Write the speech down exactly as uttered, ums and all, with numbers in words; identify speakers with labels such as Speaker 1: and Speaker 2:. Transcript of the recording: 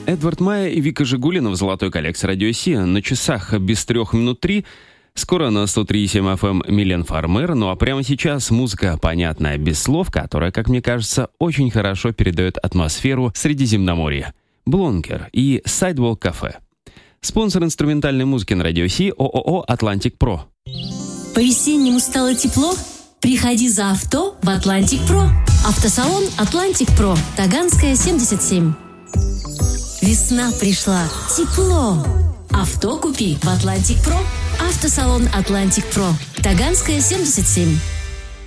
Speaker 1: Эдвард Майя и Вика Жигулина в золотой коллекции Радио Си. На часах без трех минут три. Скоро на сто три и семь эф эм Милен Фармер. Ну а прямо сейчас музыка понятная, без слов, которая, как мне кажется, очень хорошо передает атмосферу Средиземноморья. Блонкер и Sidewalk Cafe. Спонсор инструментальной музыки на Радио Си – ООО «Атлантик Про».
Speaker 2: По-весеннему стало тепло? Приходи за авто в «Атлантик Про». Автосалон «Атлантик Про», Таганская, семьдесят семь. Весна пришла. Тепло. Авто купи в «Атлантик Про». Автосалон «Атлантик Про», Таганская, семьдесят семь.